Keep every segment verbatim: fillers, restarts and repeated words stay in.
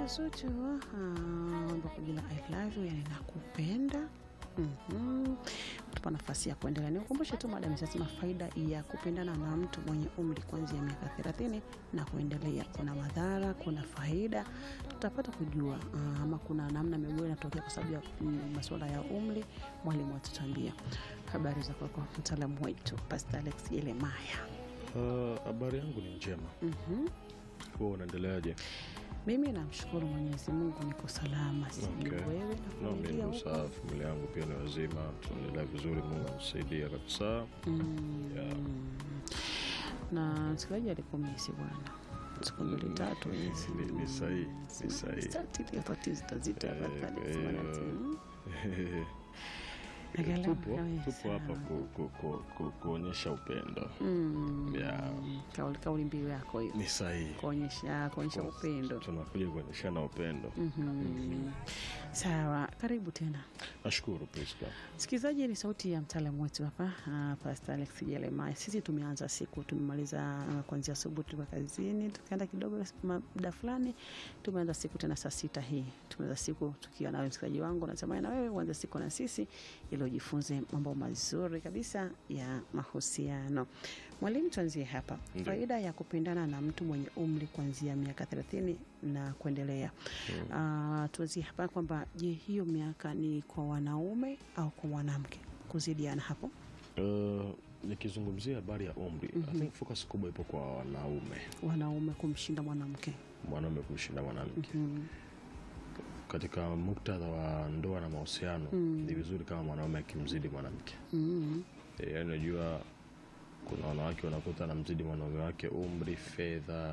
Zuchu wimbo kwa jina I love you, yani nakupenda. Mhm. Tupa nafasi ya kuendelea. Nikukumbushe tu madam sasa faida ya kupendana na mtu mwenye umri kuanzia miaka thelathini na kuendelea. Kuna madhara, kuna faida. Tutapata kujua uh, ama kuna namna migogoro inatokea kwa sababu ya mm, masuala ya umri. Mwalimu atatuambia. Habari za kwako mtaalamu wetu Pastor Alex Jeremiah. Habari uh, yangu ni njema. Mhm. Wewe unaendeleaje? Mimi namshukuru Mwenyezi Mungu niko salama. Sijui Okay. wewe na familia Mimi huko? safi, familia yangu pia ni wazima, tunaendelea vizuri, Mungu anasaidia kabisa. Mm. Yeah. Na msikilizaji alikomisi bwana. Siku mbili tatu hizi. Ni- ni sahihi, ni sahihi. Stati ya tatizo tazita Eh, bakali eh, sana. eh, tupo kabisa. tupo hapa ku- ku- ku- ku- kuonyesha upendo. Mm. Yeah. Kauli kauli mbiu yako hiyo. Ni sahihi. Kuonyesha kuonyesha upendo. Tunakuja kuonyeshana upendo. Mhm. Sawa, karibu tena. Nashukuru Priska. Sikizaji, ni sauti ya mtaalamu wetu hapa uh, Pastor Alex Jeremiah. Sisi tumeanza siku, tumemaliza uh, kuanzia asubuhi tulikuwa kazini, tukaenda kidogo muda fulani, tumeanza siku tena saa sita hii. Tumeanza siku tukiwa na wewe msikilizaji wangu, natamani na wewe uanze siku na sisi ili ujifunze mambo mazuri kabisa ya mahusiano. Mwalimu, tuanzie hapa. Ndiyo. Faida ya kupendana na mtu mwenye umri kuanzia miaka thelathini na kuendelea. Mm. Uh, tuanzie hapa kwamba je, hiyo miaka ni kwa wanaume au kwa mwanamke? Kuzidiana hapo. Uh, nikizungumzia habari ya umri, Mhm. I think focus kubwa ipo kwa wanaume. Wanaume kumshinda mwanamke. Mwanaume kumshinda mwanamke. Mhm. Katika muktadha wa ndoa na mahusiano, Mm. ni vizuri kama mwanaume akimzidi mwanamke. Mhm. E, yaani unajua kuna wanawake wanakuta anamzidi mwanaume wake umri, fedha,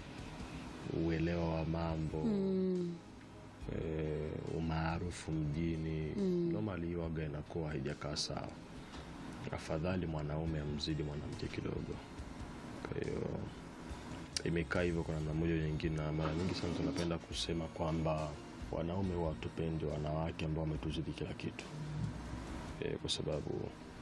uelewa wa mambo, Mm. e, umaarufu mjini. Mm. Normally hiyo waga inakuwa haijakaa sawa. Afadhali mwanaume amzidi mwanamke kidogo. Kwa hiyo imekaa hivyo kwa namna moja nyingine, na mara nyingi sana tunapenda kusema kwamba wanaume watupendi wanawake ambao wametuzidi kila kitu. E, kwa sababu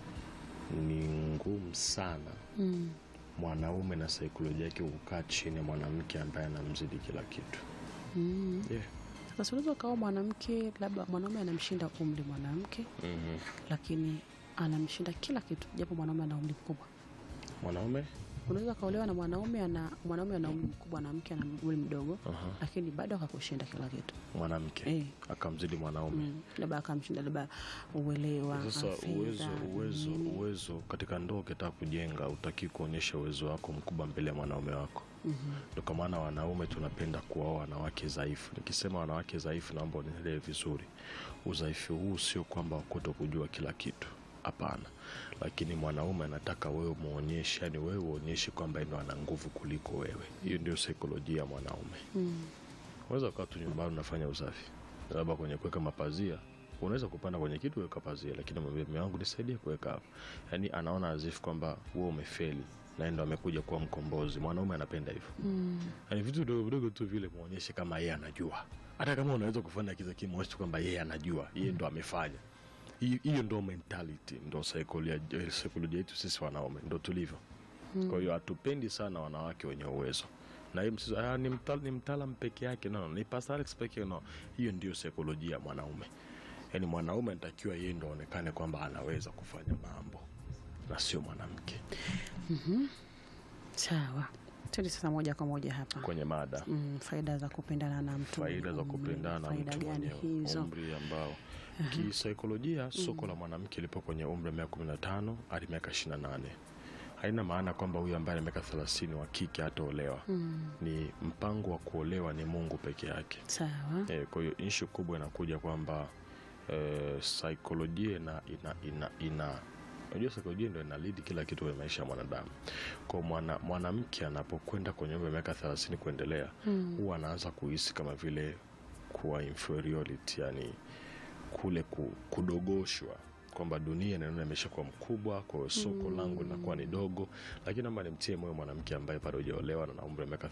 ni ngumu sana Mm. mwanaume na saikolojia yake kukaa chini ya mwanamke ambaye anamzidi kila kitu. Mm. Yeah. Sasa unaweza kawa mwanamke, labda mwanaume anamshinda umri mwanamke, Mhm. lakini anamshinda kila kitu japo mwanaume ana umri mkubwa. Mwanaume? Unaweza kaolewa na mwanaume ana mwanaume ana umri mkubwa na mke ana umri mdogo, Aha. lakini bado akakushinda kila kitu. Mwanamke Eh. akamzidi mwanaume. Mm. Labda akamshinda labda uelewa, Sasa fedha, uwezo uwezo nini. uwezo katika ndoa, ukitaka kujenga utaki kuonyesha uwezo wako mkubwa mbele ya mwanaume wako. Mhm. Ndio kwa maana wanaume tunapenda kuoa wanawake dhaifu. Nikisema wanawake dhaifu, naomba unielewe vizuri. Udhaifu huu sio kwamba kuto kujua kila kitu, hapana. Lakini mwanaume anataka wewe muonyeshe, yani wewe uonyeshe kwamba yeye ana nguvu kuliko wewe. Hiyo ndio saikolojia ya mwanaume. Mm. Unaweza kukaa tu nyumbani unafanya usafi, labda kwenye kuweka mapazia, unaweza kupanda kwenye kitu weka pazia, lakini mwambie mume wangu nisaidie kuweka hapo. Yani anaona azifu kwamba wewe umefeli na ndio amekuja kuwa mkombozi. Mwanaume anapenda hivyo. Mm. Yani vitu vidogo vidogo tu vile muonyeshe kama yeye anajua. Hata kama unaweza kufanya kitu kimoja kwamba yeye anajua, yeye ndo amefanya. Hiyo hiyo ndo mentality, ndo saikolojia saikolojia yetu sisi wanaume, ndo tulivyo. Kwa hiyo hatupendi sana wanawake wenye uwezo. Na hiyo msizo, ah, ni mtaalamu ni mtaalamu peke yake, no, no, ni Pastor Alex peke yake, no. Hiyo ndio saikolojia ya mwanaume. Yaani mwanaume anatakiwa yeye ndo aonekane kwamba anaweza kufanya mambo na sio mwanamke. Sawa. Twende sasa moja kwa moja hapa. Kwenye mada, Mm, faida za kupendana na mtu. faida za mwenye kupendana na umri. Faida mtu gani mwenye hizo? umri ambao kisaikolojia soko la mwanamke lipo kwenye umri wa miaka kumi na tano hadi miaka ishirini na nane. Haina maana kwamba huyu ambaye ana miaka thelathini wa kike hataolewa. Mm. Ni mpango wa kuolewa ni Mungu peke yake. Sawa. E, kwa hiyo issue kubwa inakuja kwamba e, saikolojia ina ina ina, ina unajua saikolojia ndio ina lead kila kitu kwenye maisha ya mwanadamu. Kwa mwana mwanamke anapokwenda kwenye umri wa miaka thelathini kuendelea, Mm. huwa anaanza kuhisi kama vile kuwa inferiority, yani kule ku, kudogoshwa kwamba dunia inaona imeshakuwa mkubwa, kwa hiyo soko langu linakuwa ni dogo. Lakini naomba nimtie moyo mwanamke ambaye bado hajaolewa na umri wa miaka